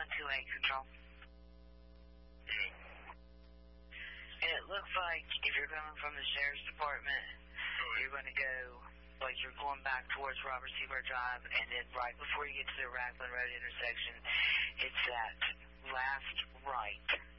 128 control. And it looks like if you're coming from the sheriff's department, you're going to go, like you're going back towards Robert Seabird Drive, and then right before you get to the Ragland Road intersection, it's that last right